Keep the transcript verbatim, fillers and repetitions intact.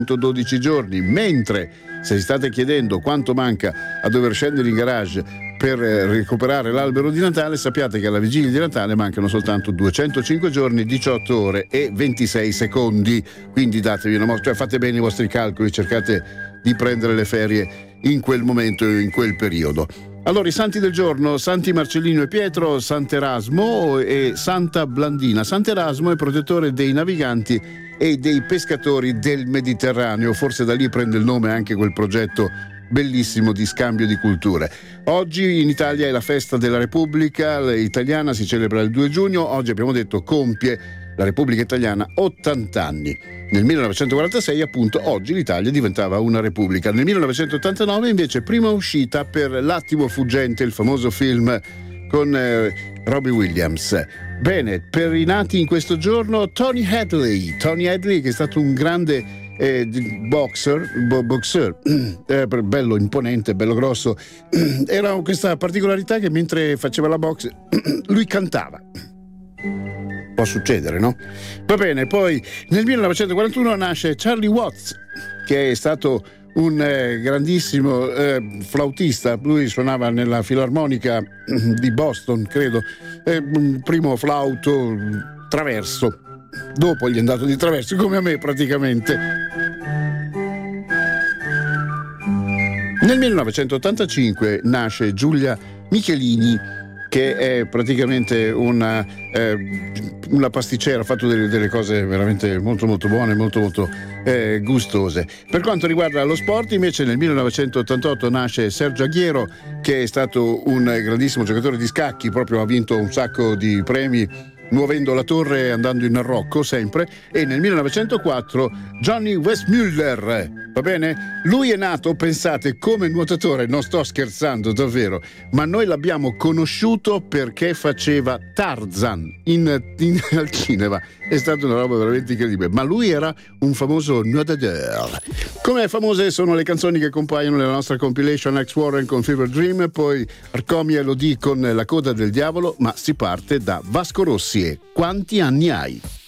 dodici giorni, mentre se state chiedendo quanto manca a dover scendere in garage per recuperare l'albero di Natale, sappiate che alla vigilia di Natale mancano soltanto duecentocinque giorni, diciotto ore e ventisei secondi, quindi datevi una mossa, cioè fate bene i vostri calcoli, cercate di prendere le ferie in quel momento, in quel periodo. Allora, i santi del giorno: Santi Marcellino e Pietro, Sant'Erasmo e Santa Blandina. Sant'Erasmo è protettore dei naviganti e dei pescatori del Mediterraneo, forse da lì prende il nome anche quel progetto bellissimo di scambio di culture. Oggi in Italia è la festa della Repubblica Italiana, si celebra il due giugno. Oggi, abbiamo detto, compie la Repubblica Italiana ottanta anni. Nel millenovecentoquarantasei, appunto, oggi l'Italia diventava una repubblica. Nel millenovecentottantanove invece prima uscita per L'attimo fuggente, il famoso film con eh, Robbie Williams. Bene, per i nati in questo giorno, Tony Hadley. Tony Hadley, che è stato un grande eh, boxer, bo- boxer eh, bello imponente, bello grosso. Era questa particolarità che mentre faceva la box lui cantava. Può succedere, no? Va bene, poi nel millenovecentoquarantuno nasce Charlie Watts, che è stato un eh, grandissimo eh, flautista. Lui suonava nella filarmonica di Boston, credo, eh, un primo flauto traverso, dopo gli è andato di traverso, come a me praticamente. Nel millenovecentottantacinque nasce Giulia Michelini, che è praticamente una, eh, una pasticcera, ha fatto delle, delle cose veramente molto molto buone, molto molto eh, gustose. Per quanto riguarda lo sport, invece, nel millenovecentottantotto nasce Sergio Aghiero, che è stato un grandissimo giocatore di scacchi, proprio ha vinto un sacco di premi muovendo la torre e andando in arrocco sempre. E nel millenovecentoquattro Johnny Westmuller, va bene? Lui è nato, pensate, come nuotatore, non sto scherzando davvero, ma noi l'abbiamo conosciuto perché faceva Tarzan in, in, al cinema. È stata una roba veramente incredibile, ma lui era un famoso nuotatore. Come famose sono le canzoni che compaiono nella nostra compilation Ex Warren con Fever Dream, poi Arcomi e Elodie con La coda del diavolo, ma si parte da Vasco Rossi e Quanti anni hai?